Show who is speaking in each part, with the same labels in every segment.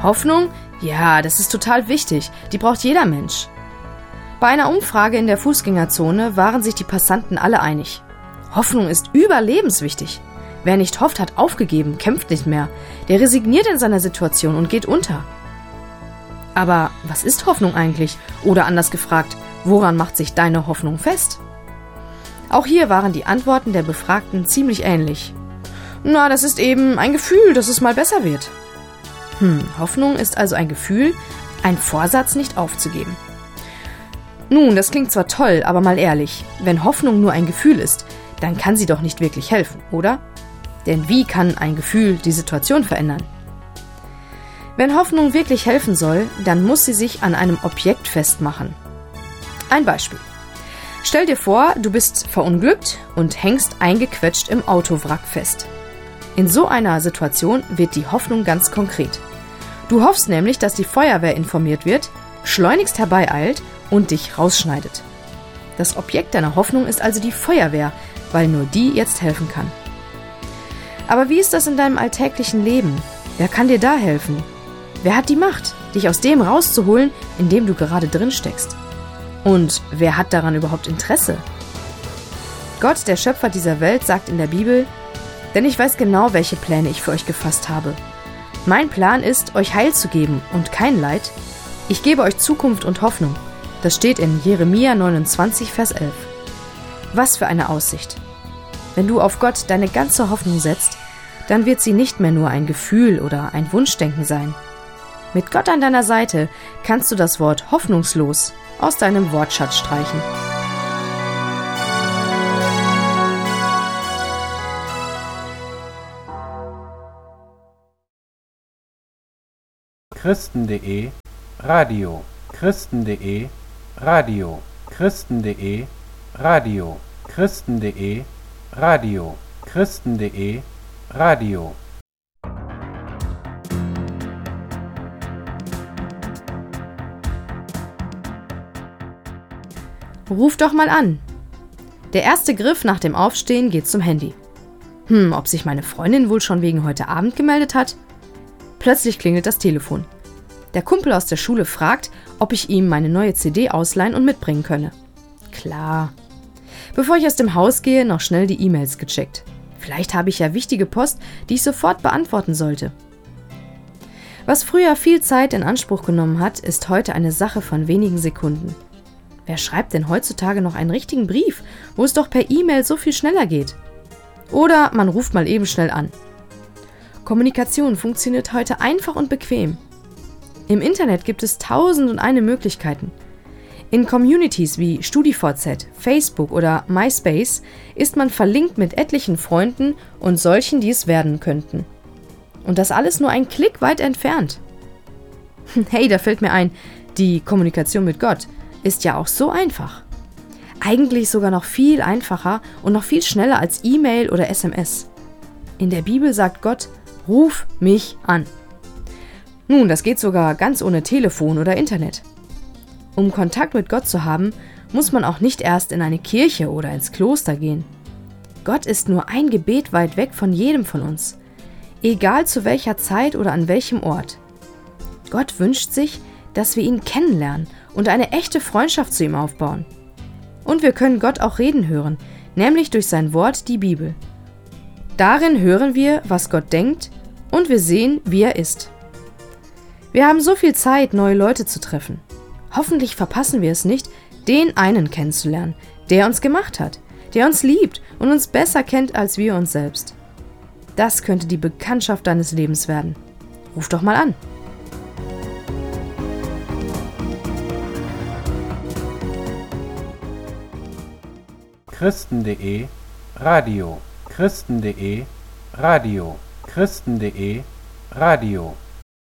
Speaker 1: Hoffnung? Ja, das ist total wichtig. Die braucht jeder Mensch. Bei einer Umfrage in der Fußgängerzone waren sich die Passanten alle einig. Hoffnung ist überlebenswichtig. Wer nicht hofft, hat aufgegeben, kämpft nicht mehr. Der resigniert in seiner Situation und geht unter. Aber was ist Hoffnung eigentlich? Oder anders gefragt, woran macht sich deine Hoffnung fest? Auch hier waren die Antworten der Befragten ziemlich ähnlich. Na, das ist eben ein Gefühl, dass es mal besser wird. Hoffnung ist also ein Gefühl, ein Vorsatz nicht aufzugeben. Nun, das klingt zwar toll, aber mal ehrlich, wenn Hoffnung nur ein Gefühl ist, dann kann sie doch nicht wirklich helfen, oder? Denn wie kann ein Gefühl die Situation verändern? Wenn Hoffnung wirklich helfen soll, dann muss sie sich an einem Objekt festmachen. Ein Beispiel. Stell dir vor, du bist verunglückt und hängst eingequetscht im Autowrack fest. In so einer Situation wird die Hoffnung ganz konkret. Du hoffst nämlich, dass die Feuerwehr informiert wird, schleunigst herbeieilt und dich rausschneidet. Das Objekt deiner Hoffnung ist also die Feuerwehr, weil nur die jetzt helfen kann. Aber wie ist das in deinem alltäglichen Leben? Wer kann dir da helfen? Wer hat die Macht, dich aus dem rauszuholen, in dem du gerade drin steckst? Und wer hat daran überhaupt Interesse? Gott, der Schöpfer dieser Welt, sagt in der Bibel: Denn ich weiß genau, welche Pläne ich für euch gefasst habe. Mein Plan ist, euch Heil zu geben und kein Leid. Ich gebe euch Zukunft und Hoffnung. Das steht in Jeremia 29, Vers 11. Was für eine Aussicht! Wenn du auf Gott deine ganze Hoffnung setzt, dann wird sie nicht mehr nur ein Gefühl oder ein Wunschdenken sein. Mit Gott an deiner Seite kannst du das Wort hoffnungslos aus deinem Wortschatz streichen.
Speaker 2: Christen.de Radio, Christen.de Radio, Christen.de Radio, Christen.de Radio, Christen.de Radio.
Speaker 1: Ruf doch mal an. Der erste Griff nach dem Aufstehen geht zum Handy. Ob sich meine Freundin wohl schon wegen heute Abend gemeldet hat? Plötzlich klingelt das Telefon. Der Kumpel aus der Schule fragt, ob ich ihm meine neue CD ausleihen und mitbringen könne. Klar. Bevor ich aus dem Haus gehe, noch schnell die E-Mails gecheckt. Vielleicht habe ich ja wichtige Post, die ich sofort beantworten sollte. Was früher viel Zeit in Anspruch genommen hat, ist heute eine Sache von wenigen Sekunden. Wer schreibt denn heutzutage noch einen richtigen Brief, wo es doch per E-Mail so viel schneller geht? Oder man ruft mal eben schnell an. Kommunikation funktioniert heute einfach und bequem. Im Internet gibt es 1001 Möglichkeiten. In Communities wie StudiVZ, Facebook oder MySpace ist man verlinkt mit etlichen Freunden und solchen, die es werden könnten. Und das alles nur ein Klick weit entfernt. Hey, da fällt mir ein, die Kommunikation mit Gott ist ja auch so einfach. Eigentlich sogar noch viel einfacher und noch viel schneller als E-Mail oder SMS. In der Bibel sagt Gott: Ruf mich an. Nun, das geht sogar ganz ohne Telefon oder Internet. Um Kontakt mit Gott zu haben, muss man auch nicht erst in eine Kirche oder ins Kloster gehen. Gott ist nur ein Gebet weit weg von jedem von uns, egal zu welcher Zeit oder an welchem Ort. Gott wünscht sich, dass wir ihn kennenlernen und eine echte Freundschaft zu ihm aufbauen. Und wir können Gott auch reden hören, nämlich durch sein Wort, die Bibel. Darin hören wir, was Gott denkt, und wir sehen, wie er ist. Wir haben so viel Zeit, neue Leute zu treffen. Hoffentlich verpassen wir es nicht, den einen kennenzulernen, der uns gemacht hat, der uns liebt und uns besser kennt als wir uns selbst. Das könnte die Bekanntschaft deines Lebens werden. Ruf doch mal an.
Speaker 2: Christen.de Radio, Christen.de Radio, Christen.de Radio.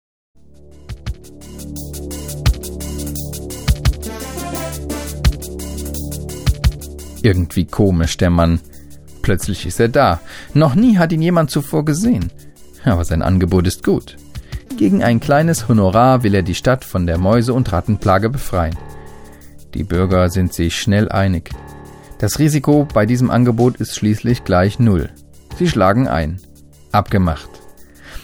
Speaker 3: Irgendwie komisch, der Mann. Plötzlich ist er da. Noch nie hat ihn jemand zuvor gesehen. Aber sein Angebot ist gut. Gegen ein kleines Honorar will er die Stadt von der Mäuse- und Rattenplage befreien. Die Bürger sind sich schnell einig. Das Risiko bei diesem Angebot ist schließlich gleich 0. Sie schlagen ein. Abgemacht.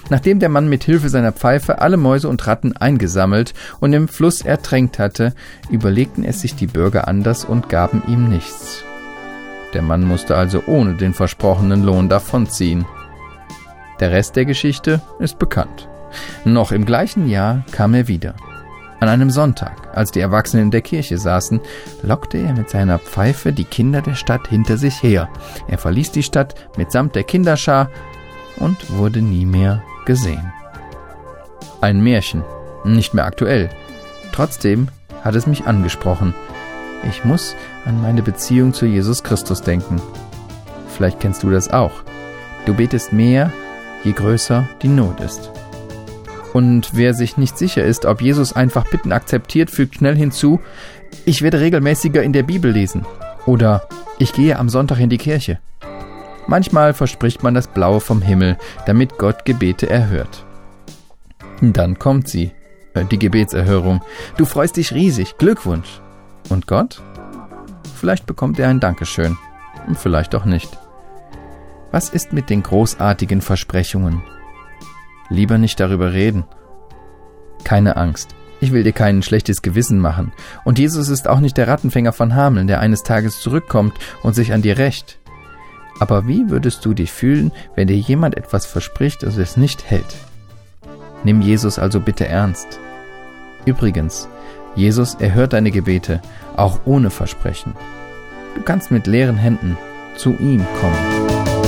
Speaker 3: Nachdem der Mann mit Hilfe seiner Pfeife alle Mäuse und Ratten eingesammelt und im Fluss ertränkt hatte, überlegten es sich die Bürger anders und gaben ihm nichts. Der Mann musste also ohne den versprochenen Lohn davonziehen. Der Rest der Geschichte ist bekannt. Noch im gleichen Jahr kam er wieder. An einem Sonntag, als die Erwachsenen in der Kirche saßen, lockte er mit seiner Pfeife die Kinder der Stadt hinter sich her. Er verließ die Stadt mitsamt der Kinderschar und wurde nie mehr gesehen. Ein Märchen, nicht mehr aktuell. Trotzdem hat es mich angesprochen. Ich muss an meine Beziehung zu Jesus Christus denken. Vielleicht kennst du das auch. Du betest mehr, je größer die Not ist. Und wer sich nicht sicher ist, ob Jesus einfach Bitten akzeptiert, fügt schnell hinzu: Ich werde regelmäßiger in der Bibel lesen. Oder ich gehe am Sonntag in die Kirche. Manchmal verspricht man das Blaue vom Himmel, damit Gott Gebete erhört. Dann kommt sie, die Gebetserhörung. Du freust dich riesig, Glückwunsch. Und Gott? Vielleicht bekommt er ein Dankeschön, vielleicht auch nicht. Was ist mit den großartigen Versprechungen? Lieber nicht darüber reden. Keine Angst, ich will dir kein schlechtes Gewissen machen. Und Jesus ist auch nicht der Rattenfänger von Hameln, der eines Tages zurückkommt und sich an dir rächt. Aber wie würdest du dich fühlen, wenn dir jemand etwas verspricht und es nicht hält? Nimm Jesus also bitte ernst. Übrigens, Jesus erhört deine Gebete, auch ohne Versprechen. Du kannst mit leeren Händen zu ihm kommen.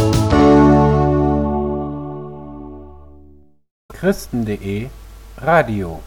Speaker 2: Christen.de Radio.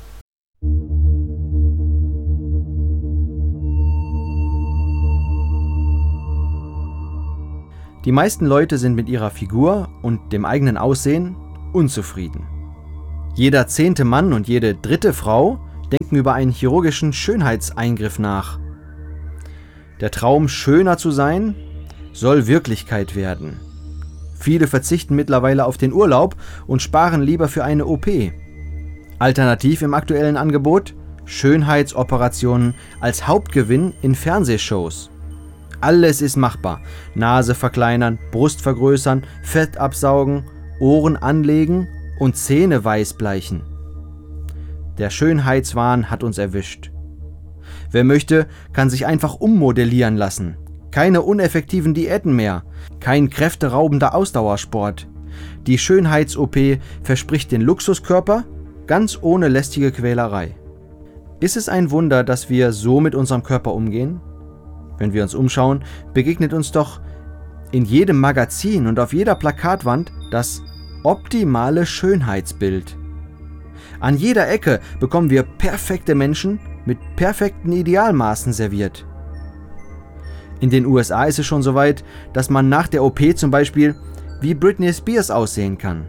Speaker 4: Die meisten Leute sind mit ihrer Figur und dem eigenen Aussehen unzufrieden. Jeder 10. Mann und jede 3. Frau denken über einen chirurgischen Schönheitseingriff nach. Der Traum, schöner zu sein, soll Wirklichkeit werden. Viele verzichten mittlerweile auf den Urlaub und sparen lieber für eine OP. Alternativ im aktuellen Angebot: Schönheitsoperationen als Hauptgewinn in Fernsehshows. Alles ist machbar. Nase verkleinern, Brust vergrößern, Fett absaugen, Ohren anlegen und Zähne weiß bleichen. Der Schönheitswahn hat uns erwischt. Wer möchte, kann sich einfach ummodellieren lassen. Keine uneffektiven Diäten mehr, kein kräfteraubender Ausdauersport. Die Schönheits-OP verspricht den Luxuskörper, ganz ohne lästige Quälerei. Ist es ein Wunder, dass wir so mit unserem Körper umgehen? Wenn wir uns umschauen, begegnet uns doch in jedem Magazin und auf jeder Plakatwand das optimale Schönheitsbild. An jeder Ecke bekommen wir perfekte Menschen mit perfekten Idealmaßen serviert. In den USA ist es schon so weit, dass man nach der OP zum Beispiel wie Britney Spears aussehen kann.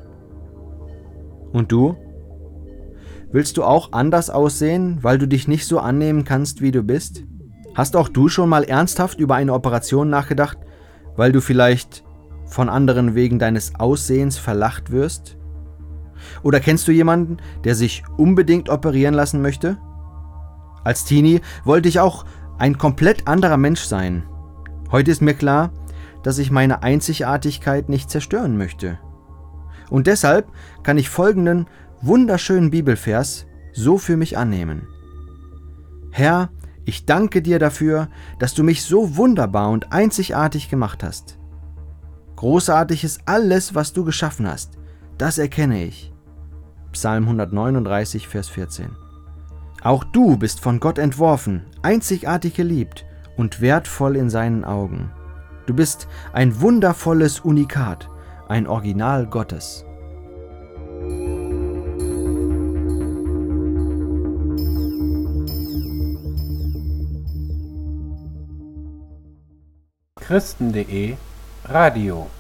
Speaker 4: Und du? Willst du auch anders aussehen, weil du dich nicht so annehmen kannst, wie du bist? Hast auch du schon mal ernsthaft über eine Operation nachgedacht, weil du vielleicht von anderen wegen deines Aussehens verlacht wirst? Oder kennst du jemanden, der sich unbedingt operieren lassen möchte? Als Teenie wollte ich auch ein komplett anderer Mensch sein. Heute ist mir klar, dass ich meine Einzigartigkeit nicht zerstören möchte. Und deshalb kann ich folgenden wunderschönen Bibelvers so für mich annehmen. Herr, ich danke dir dafür, dass du mich so wunderbar und einzigartig gemacht hast. Großartig ist alles, was du geschaffen hast. Das erkenne ich. Psalm 139, Vers 14. Auch du bist von Gott entworfen, einzigartig geliebt und wertvoll in seinen Augen. Du bist ein wundervolles Unikat, ein Original Gottes.
Speaker 2: Christen.de Radio